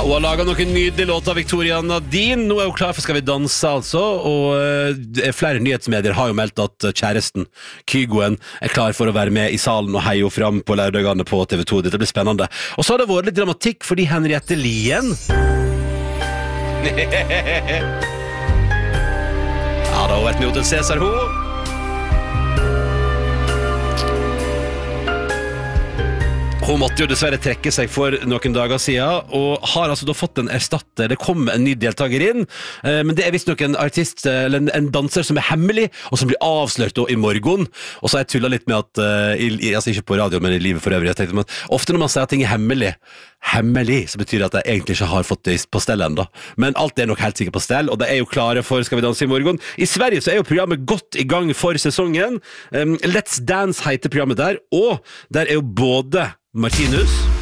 Hun har laget noen nydelige låter, Victoria Nadine. Nå er hun klar for Skal vi danse, altså. Og flere nyhetsmedier har jo meldt at kjæresten, Kygoen, er klar for å være med i salen og heie henne fram på lørdagene på TV 2. Dette blir spennende. Og så har det vært litt dramatikk fordi Henriette Lien ja, da har hun vært med Hotel Cæsar, hun. Hun måtte jo dessverre trekke seg for noen dager siden, og har altså da fått en erstatter. Det kom en ny deltaker inn, men det er visst nok en artist, eller en danser som er hemmelig, og som blir avslørt da i morgen. Og så har jeg tullet litt med at, altså ikke på radio, men i livet for øvrig, jeg tenkte, men ofte når man sier at ting er hemmelig, så betyr det at jeg egentlig ikke har fått det på stell enda. Men alt er nok helt sikkert på stell, og det er jo klare for Skal vi danse i morgen. I Sverige så er jo programmet godt i gang for sesongen. Let's Dance heter programmet der, og der er jo både Martinus